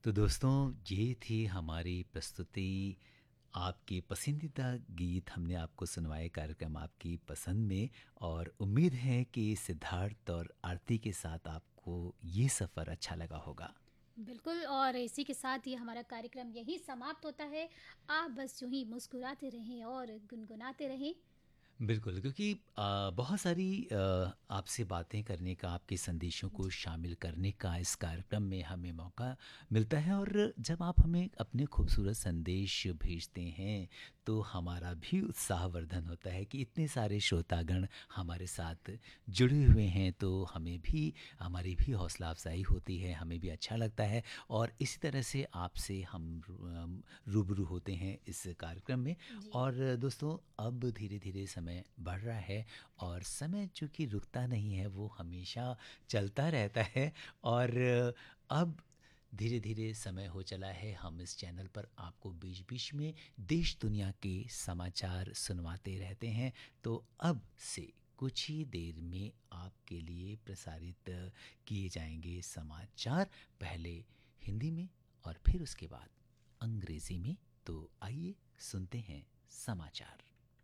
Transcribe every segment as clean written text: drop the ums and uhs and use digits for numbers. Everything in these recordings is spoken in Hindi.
तो दोस्तों, ये थी हमारी प्रस्तुति। आपके पसंदीदा गीत हमने आपको सुनवाए, कार्यक्रम आपकी पसंद में। और उम्मीद है कि सिद्धार्थ और आरती के साथ आपको ये सफ़र अच्छा लगा होगा। बिल्कुल, और इसी के साथ ही हमारा कार्यक्रम यही समाप्त होता है। आप बस यूं ही मुस्कुराते रहें और गुनगुनाते रहें। बिल्कुल, क्योंकि बहुत सारी आपसे बातें करने का, आपके संदेशों को जी। शामिल करने का इस कार्यक्रम में हमें मौका मिलता है। और जब आप हमें अपने खूबसूरत संदेश भेजते हैं तो हमारा भी उत्साहवर्धन होता है कि इतने सारे श्रोतागण हमारे साथ जुड़े हुए हैं, तो हमें भी, हमारी भी हौसला अफजाई होती है, हमें भी अच्छा लगता है। और इसी तरह से आपसे हम रूबरू होते हैं इस कार्यक्रम में। जी। और दोस्तों, अब धीरे धीरे समय बढ़ रहा है, और समय चूँकि रुकता नहीं है, वो हमेशा चलता रहता है। और अब धीरे धीरे समय हो चला है, हम इस चैनल पर आपको बीच बीच में देश दुनिया के समाचार सुनवाते रहते हैं। तो अब से कुछ ही देर में आपके लिए प्रसारित किए जाएंगे समाचार, पहले हिंदी में और फिर उसके बाद अंग्रेजी में। तो आइए सुनते हैं समाचार।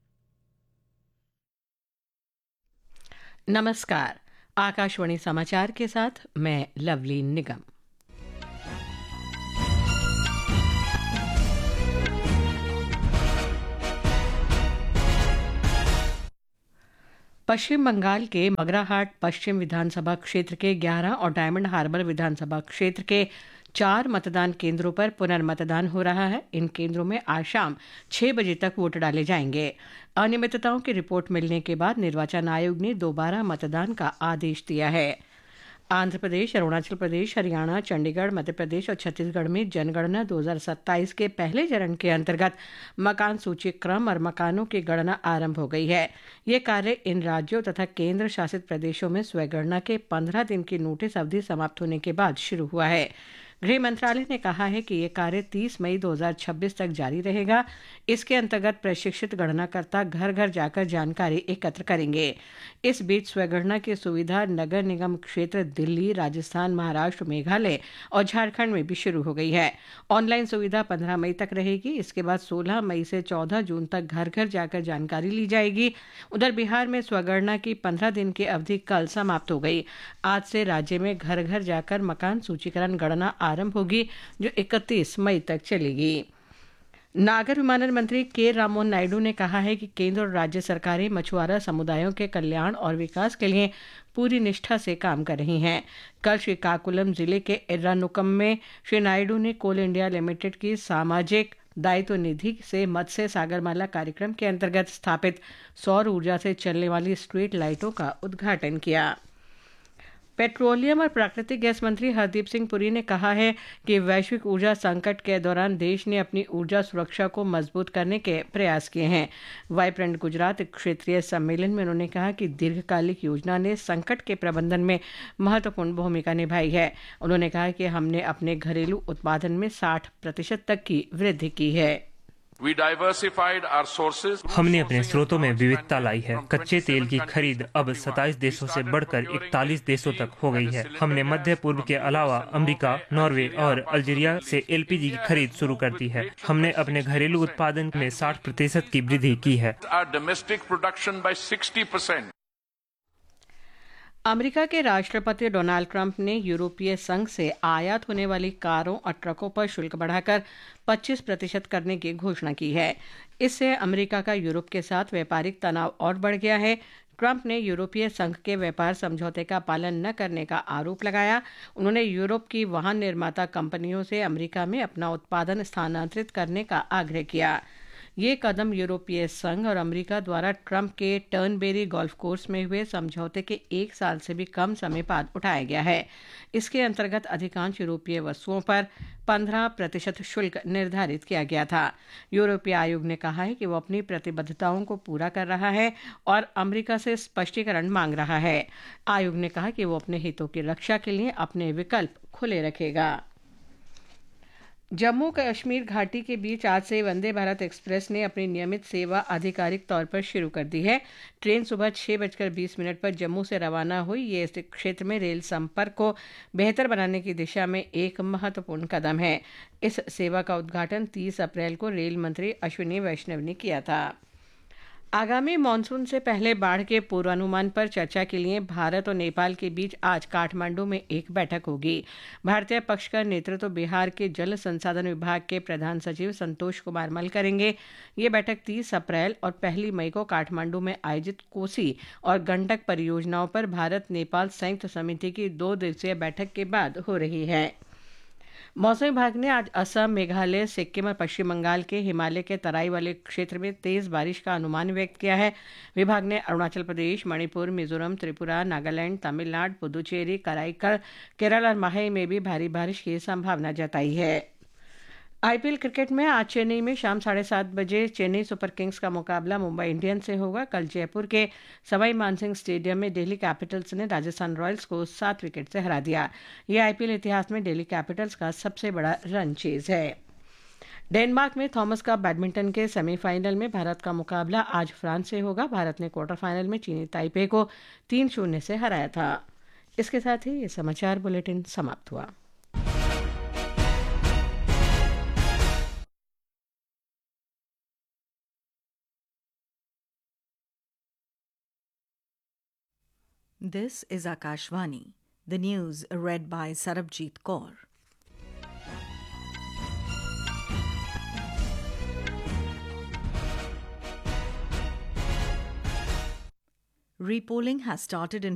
नमस्कार। आकाशवाणी समाचार के साथ मैं लवली निगम। पश्चिम बंगाल के मगराहाट पश्चिम विधानसभा क्षेत्र के 11 और डायमंड हार्बर विधानसभा क्षेत्र के 4 मतदान केंद्रों पर पुनर्मतदान हो रहा है। इन केंद्रों में आज शाम 6 बजे तक वोट डाले जाएंगे। अनियमितताओं की रिपोर्ट मिलने के बाद निर्वाचन आयोग ने दोबारा मतदान का आदेश दिया है। आंध्र प्रदेश, अरुणाचल प्रदेश, हरियाणा, चंडीगढ़, मध्य प्रदेश और छत्तीसगढ़ में जनगणना 2027 के पहले चरण के अंतर्गत मकान सूची क्रम और मकानों की गणना आरंभ हो गई है। ये कार्य इन राज्यों तथा केंद्र शासित प्रदेशों में स्वगणना के 15 दिन की नोटिस अवधि समाप्त होने के बाद शुरू हुआ है। गृह मंत्रालय ने कहा है कि यह कार्य 30 मई 2026 तक जारी रहेगा। इसके अंतर्गत प्रशिक्षित गणनाकर्ता घर घर जाकर जानकारी एकत्र करेंगे। इस बीच स्वगणना की सुविधा नगर निगम क्षेत्र दिल्ली, राजस्थान, महाराष्ट्र, मेघालय और झारखंड में भी शुरू हो गई है। ऑनलाइन सुविधा 15 मई तक रहेगी। इसके बाद 16 मई से 14 जून तक घर घर जाकर जानकारी ली जाएगी। उधर बिहार में स्वगणना की 15 दिन की अवधि कल समाप्त हो गई। आज से राज्य में घर घर जाकर मकान सूचीकरण गणना आरंभ होगी, जो 31 मई तक चलेगी। नागर विमानन मंत्री के राममोहन नायडू ने कहा है कि केंद्र और राज्य सरकारें मछुआरा समुदायों के कल्याण और विकास के लिए पूरी निष्ठा से काम कर रही हैं। कल श्रीकाकुलम जिले के एर्रानुकम में श्री नायडू ने कोल इंडिया लिमिटेड की सामाजिक दायित्व निधि से मत्स्य सागरमाला कार्यक्रम के अंतर्गत स्थापित सौर ऊर्जा से चलने वाली स्ट्रीट लाइटों का उद्घाटन किया। पेट्रोलियम और प्राकृतिक गैस मंत्री हरदीप सिंह पुरी ने कहा है कि वैश्विक ऊर्जा संकट के दौरान देश ने अपनी ऊर्जा सुरक्षा को मजबूत करने के प्रयास किए हैं। वाइब्रेंट गुजरात क्षेत्रीय सम्मेलन में उन्होंने कहा कि दीर्घकालिक योजना ने संकट के प्रबंधन में महत्वपूर्ण भूमिका निभाई है। उन्होंने कहा कि हमने अपने घरेलू उत्पादन में 60% तक की वृद्धि की है। हमने अपने स्रोतों में विविधता लाई है। कच्चे तेल की खरीद अब 27 देशों से बढ़कर 41 देशों तक हो गई है। हमने मध्य पूर्व के अलावा अमेरिका, नॉर्वे और अल्जीरिया से एलपीजी की खरीद शुरू कर दी है। हमने अपने घरेलू उत्पादन में 60% की वृद्धि की है। अमेरिका के राष्ट्रपति डोनाल्ड ट्रंप ने यूरोपीय संघ से आयात होने वाली कारों और ट्रकों पर शुल्क बढ़ाकर 25% करने की घोषणा की है। इससे अमेरिका का यूरोप के साथ व्यापारिक तनाव और बढ़ गया है। ट्रंप ने यूरोपीय संघ के व्यापार समझौते का पालन न करने का आरोप लगाया। उन्होंने यूरोप की वाहन निर्माता कंपनियों से अमेरिका में अपना उत्पादन स्थानांतरित करने का आग्रह किया। ये कदम यूरोपीय संघ और अमेरिका द्वारा ट्रंप के टर्नबेरी गोल्फ कोर्स में हुए समझौते के 1 साल से भी कम समय बाद उठाया गया है। इसके अंतर्गत अधिकांश यूरोपीय वस्तुओं पर 15% शुल्क निर्धारित किया गया था। यूरोपीय आयोग ने कहा है कि वो अपनी प्रतिबद्धताओं को पूरा कर रहा है और अमेरिका से स्पष्टीकरण मांग रहा है। आयोग ने कहा कि वो अपने हितों की रक्षा के लिए अपने विकल्प खुले रखेगा। जम्मू कश्मीर घाटी के बीच आज से वंदे भारत एक्सप्रेस ने अपनी नियमित सेवा आधिकारिक तौर पर शुरू कर दी है। ट्रेन सुबह 6:20 पर जम्मू से रवाना हुई। ये इस क्षेत्र में रेल संपर्क को बेहतर बनाने की दिशा में एक महत्वपूर्ण कदम है। इस सेवा का उद्घाटन 30 अप्रैल को रेल मंत्री अश्विनी वैष्णव ने किया था। आगामी मानसून से पहले बाढ़ के पूर्वानुमान पर चर्चा के लिए भारत और नेपाल के बीच आज काठमांडू में एक बैठक होगी। भारतीय पक्ष का नेतृत्व बिहार के जल संसाधन विभाग के प्रधान सचिव संतोष कुमार मल करेंगे। ये बैठक 30 अप्रैल और 1 मई को काठमांडू में आयोजित कोसी और गंडक परियोजनाओं पर भारत नेपाल संयुक्त समिति की 2 दिवसीय बैठक के बाद हो रही है। मौसम विभाग ने आज असम, मेघालय, सिक्किम और पश्चिम बंगाल के हिमालय के तराई वाले क्षेत्र में तेज बारिश का अनुमान व्यक्त किया है। विभाग ने अरुणाचल प्रदेश, मणिपुर, मिजोरम, त्रिपुरा, नागालैंड, तमिलनाडु, पुदुचेरी, कराईकल, केरल और माहे में भी भारी बारिश की संभावना जताई है। आईपीएल क्रिकेट में आज चेन्नई में शाम 7:30 बजे चेन्नई सुपर किंग्स का मुकाबला मुंबई इंडियंस से होगा। कल जयपुर के सवाई मानसिंह स्टेडियम में दिल्ली कैपिटल्स ने राजस्थान रॉयल्स को 7 विकेट से हरा दिया। यह आईपीएल इतिहास में दिल्ली कैपिटल्स का सबसे बड़ा रन चेज है। डेनमार्क में थॉमस कप बैडमिंटन के सेमीफाइनल में भारत का मुकाबला आज फ्रांस से होगा। भारत ने क्वार्टर फाइनल में चीनी ताइपे को 3-0 से हराया था। इसके साथ ही ये समाचार बुलेटिन समाप्त हुआ। This is Akashvani, the news read by Sarabjit Kaur. Repolling has started in